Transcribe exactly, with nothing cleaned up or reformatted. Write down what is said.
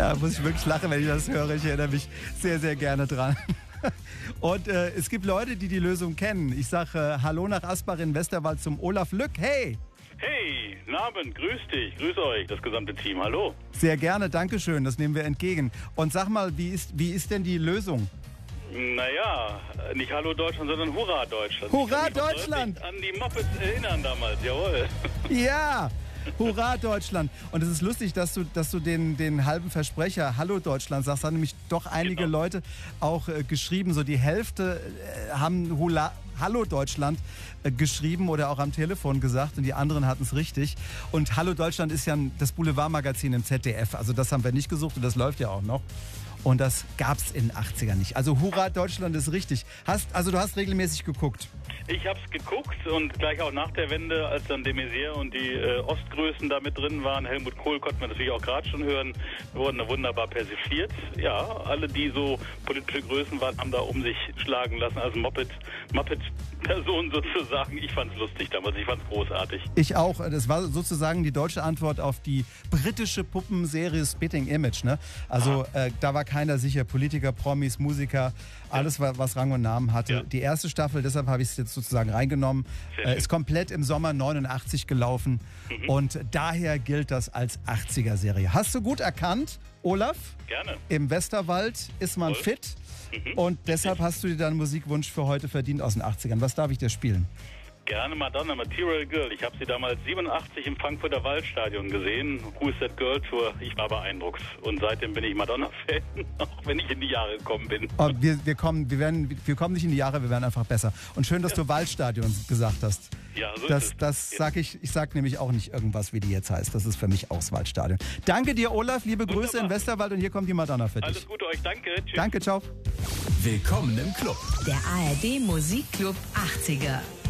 Ja, muss ich wirklich lachen, wenn ich das höre. Ich erinnere mich sehr, sehr gerne dran. Und äh, es gibt Leute, die die Lösung kennen. Ich sage äh, Hallo nach Asbach in Westerwald zum Olaf Lück. Hey! Hey, guten Abend, grüß dich, grüß euch, das gesamte Team, hallo. Sehr gerne, danke schön, das nehmen wir entgegen. Und sag mal, wie ist, wie ist denn die Lösung? Naja, nicht Hallo Deutschland, sondern Hurra Deutschland. Hurra Deutschland! An die Muppets erinnern damals, jawohl. Ja! Hurra Deutschland! Und es ist lustig, dass du, dass du den, den halben Versprecher Hallo Deutschland sagst. Da haben nämlich doch einige Genau. Leute auch äh, geschrieben. So die Hälfte äh, haben Hula, Hallo Deutschland äh, geschrieben oder auch am Telefon gesagt und die anderen hatten es richtig. Und Hallo Deutschland ist ja ein, das Boulevardmagazin im Z D F. Also das haben wir nicht gesucht und das läuft ja auch noch. Und das gab's in den achtzigern nicht. Also Hurra Deutschland ist richtig. Hast, also du hast regelmäßig geguckt. Ich hab's geguckt und gleich auch nach der Wende, als dann de Maizière und die äh, Ostgrößen da mit drin waren, Helmut Kohl konnte man natürlich auch gerade schon hören, wurden da wunderbar persifliert. Ja, alle, die so politische Größen waren, haben da um sich schlagen lassen, also Muppet, Muppet-Person sozusagen. Ich fand's lustig damals, ich fand's großartig. Ich auch. Das war sozusagen die deutsche Antwort auf die britische Puppenserie Spitting Image. Ne? Also äh, da war keiner sicher. Politiker, Promis, Musiker, alles, ja. was Rang und Namen hatte. Ja. Die erste Staffel, deshalb habe ich es jetzt sozusagen reingenommen, äh, ist komplett im Sommer neunundachtzig gelaufen. Mhm. Und daher gilt das als achtziger-Serie. Hast du gut erkannt, Olaf? Gerne. Im Westerwald ist man Voll. fit. Mhm. Und deshalb hast du dir deinen Musikwunsch für heute verdient aus den achtzigern. Was darf ich dir spielen? Gerne Madonna, Material Girl. Ich habe sie damals siebenundachtzig im Frankfurter Waldstadion gesehen. Who's That Girl Tour. Ich war beeindruckt. Und seitdem bin ich Madonna-Fan, auch wenn ich in die Jahre gekommen bin. Oh, wir, wir, kommen, wir, werden, wir kommen nicht in die Jahre, wir werden einfach besser. Und schön, dass ja. du Waldstadion gesagt hast. Ja, so das, ist es. Das sag ich, ich sag nämlich auch nicht irgendwas, wie die jetzt heißt. Das ist für mich auch das Waldstadion. Danke dir, Olaf. Liebe Wunderbar. Grüße in Westerwald und hier kommt die Madonna für dich. Alles Gute euch, danke. Tschüss. Danke, ciao. Willkommen im Club. Der A R D Musikclub achtziger.